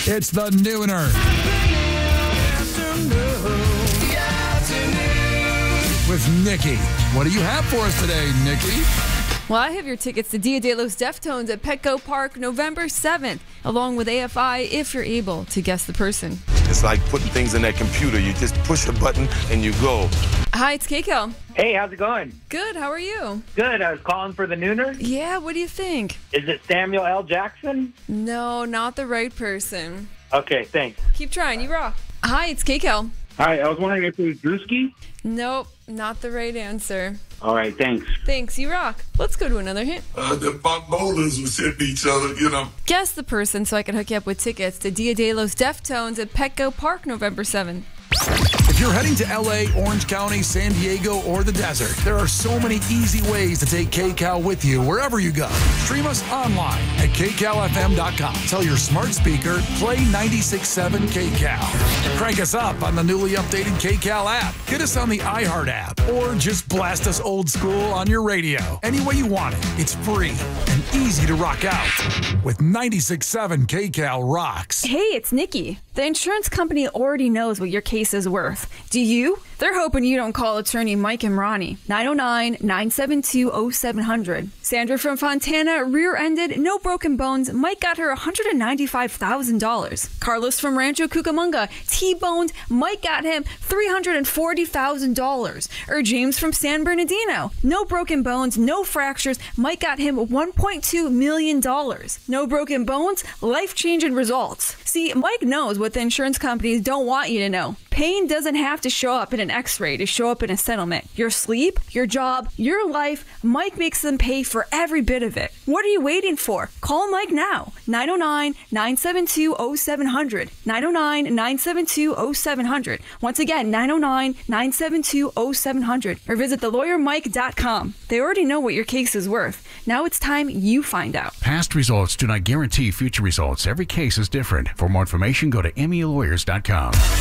It's the Nooner. With Nikki. What do you have for us today, Nikki? Well, I have your tickets to Dia de los Deftones at Petco Park November 7th, along with AFI, if you're able to guess the person. It's like putting things in that computer. You just push a button and you go. Hi, it's KCal. Hey, how's it going? Good, how are you? Good. I was calling for the Nooner. Yeah, what do you think? Is it Samuel L. Jackson? No, not the right person. Okay, thanks. Keep trying, you rock. Hi, it's KCal. Hi, I was wondering if it was Drewski. Nope, not the right answer. All right, thanks. Thanks, you rock. Let's go to another hint. The bowlers was hitting each other, you know. Guess the person so I can hook you up with tickets to Dia de los Deftones at Petco Park November 7th. If you're heading to LA, Orange County, San Diego, or the desert, there are so many easy ways to take KCal with you wherever you go. Stream us online at kcalfm.com. Tell your smart speaker, play 96.7 KCal. Crank us up on the newly updated KCal app. Get us on the iHeart app, or just blast us old school on your radio. Any way you want it, it's free and easy to rock out. With 96.7 KCal rocks. Hey, it's Nikki. The insurance company already knows what your case is worth. Do you? They're hoping you don't call attorney Mike Imrani. 909-972-0700. Sandra from Fontana rear-ended, no broken bones. Mike got her $195,000. Carlos from Rancho Cucamonga T-boned. Mike got him $340,000. Or James from San Bernardino. No broken bones, no fractures. Mike got him $1.2 million. No broken bones, life-changing results. See, Mike knows what the insurance companies don't want you to know. Pain doesn't have to show up in an x-ray to show up in a settlement. Your sleep, your job, your life, Mike makes them pay for every bit of it. What are you waiting for? Call Mike now. 909-972-0700. 909-972-0700. Once again, 909-972-0700. Or visit thelawyermike.com. They already know what your case is worth. Now it's time you find out. Past results do not guarantee future results. Every case is different. For more information, go to MELawyers.com.